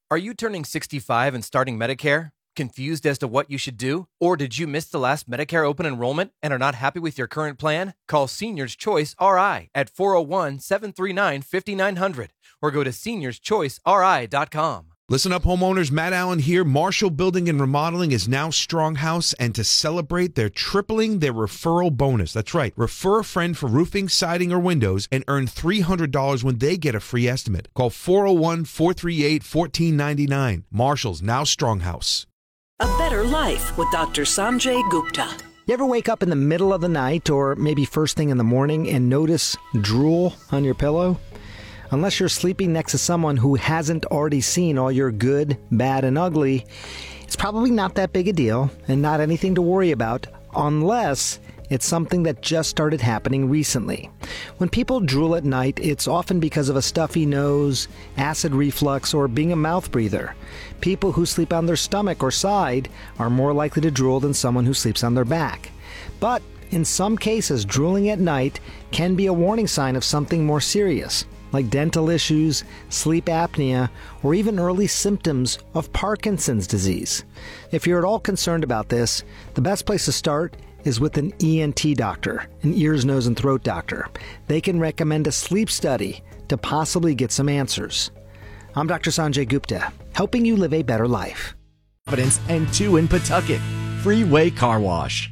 Are you turning 65 and starting Medicare? Confused as to what you should do? Or did you miss the last Medicare open enrollment and are not happy with your current plan? Call Seniors Choice RI at 401-739-5900 or go to seniorschoiceri.com. Listen up, homeowners. Matt Allen here. Marshall Building and Remodeling is now Stronghouse, and to celebrate, they're tripling their referral bonus. That's right. Refer a friend for roofing, siding, or windows and earn $300 when they get a free estimate. Call 401-438-1499. Marshall's now Stronghouse. A Better Life with Dr. Sanjay Gupta. You ever wake up in the middle of the night or maybe first thing in the morning and notice drool on your pillow? Unless you're sleeping next to someone who hasn't already seen all your good, bad, and ugly, it's probably not that big a deal and not anything to worry about unless it's something that just started happening recently. When people drool at night, it's often because of a stuffy nose, acid reflux, or being a mouth breather. People who sleep on their stomach or side are more likely to drool than someone who sleeps on their back. But in some cases, drooling at night can be a warning sign of something more serious, like dental issues, sleep apnea, or even early symptoms of Parkinson's disease. If you're at all concerned about this, the best place to start is with an ENT doctor, an ears, nose, and throat doctor. They can recommend a sleep study to possibly get some answers. I'm Dr. Sanjay Gupta, helping you live a better life. Providence and 2 in Pawtucket. Freeway Car Wash.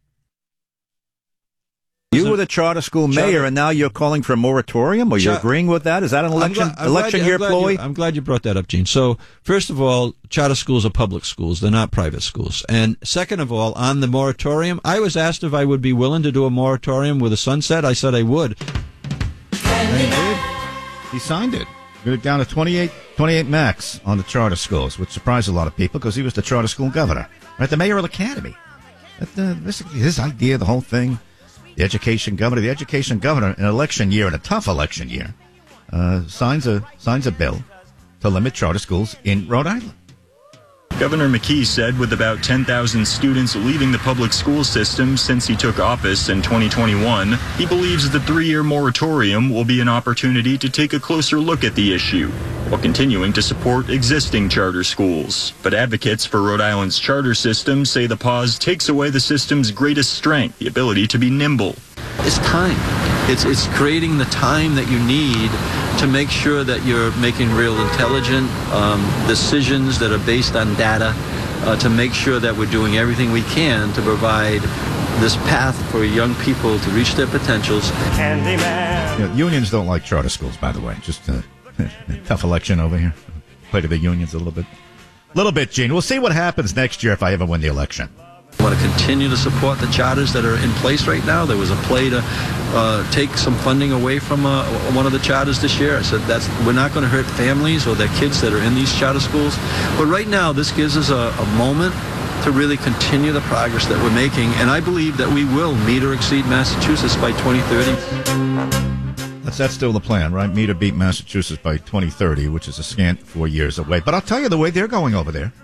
You were the charter school mayor, and now you're calling for a moratorium, or you're agreeing with that? Is that an election year ploy? I'm glad you brought that up, Gene. So, first of all, charter schools are public schools. They're not private schools. And second of all, on the moratorium, I was asked if I would be willing to do a moratorium with a sunset. I said I would. And he did. He signed it. Got it down to 28 max on the charter schools, which surprised a lot of people because he was the charter school governor, right? The mayor of the academy. Basically, his idea, the whole thing. The education governor in an election year, in a tough election year, signs a bill to limit charter schools in Rhode Island. Governor McKee said with about 10,000 students leaving the public school system since he took office in 2021, he believes the 3-year moratorium will be an opportunity to take a closer look at the issue, while continuing to support existing charter schools. But advocates for Rhode Island's charter system say the pause takes away the system's greatest strength, the ability to be nimble. It's time. It's creating the time that you need to make sure that you're making real intelligent decisions that are based on data, to make sure that we're doing everything we can to provide this path for young people to reach their potentials. Candyman. Unions don't like charter schools, by the way. Just a tough election over here. Play to the unions a little bit, Gene. We'll see what happens next year if I ever win the election. I want to continue to support the charters that are in place right now. There was a play to take some funding away from one of the charters this year. I said we're not going to hurt families or their kids that are in these charter schools. But right now, this gives us a moment to really continue the progress that we're making. And I believe that we will meet or exceed Massachusetts by 2030. That's still the plan, right? Meet or beat Massachusetts by 2030, which is a scant 4 years away. But I'll tell you, the way they're going over there,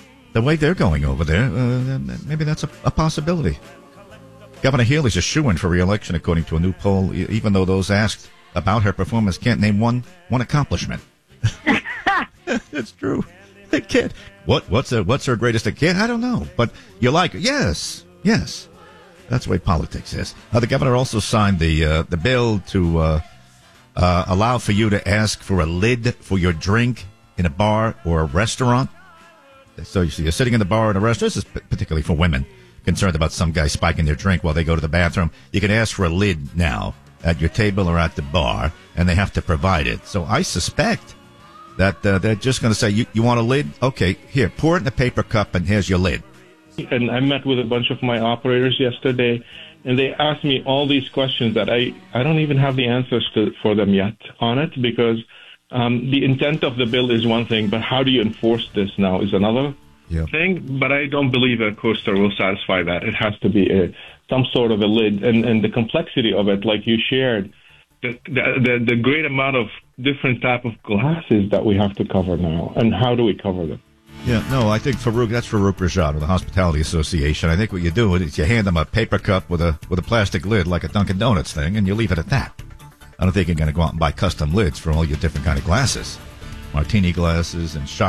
maybe that's a possibility. Governor Healey's a shoo-in for re-election, according to a new poll, even though those asked about her performance can't name one accomplishment. It's true. They can't. What's her greatest kid? I don't know. But you like her? Yes. That's the way politics is. The governor also signed the bill to allow for you to ask for a lid for your drink in a bar or a restaurant. So you're sitting in the bar in a restaurant. This is particularly for women concerned about some guy spiking their drink while they go to the bathroom. You can ask for a lid now at your table or at the bar, and they have to provide it. So I suspect that they're just going to say, you want a lid? Okay, here, pour it in a paper cup, and here's your lid. And I met with a bunch of my operators yesterday, and they asked me all these questions that I don't even have the answers for them yet on it, because the intent of the bill is one thing, but how do you enforce this now is another thing. But I don't believe a coaster will satisfy that. It has to be some sort of a lid, and the complexity of it, like you shared, the great amount of different type of glasses that we have to cover now, and how do we cover them? Yeah, no, I think that's Farouk Rajad of the Hospitality Association. I think what you do is you hand them a paper cup with a plastic lid like a Dunkin' Donuts thing, and you leave it at that. I don't think you're going to go out and buy custom lids for all your different kind of glasses. Martini glasses and shot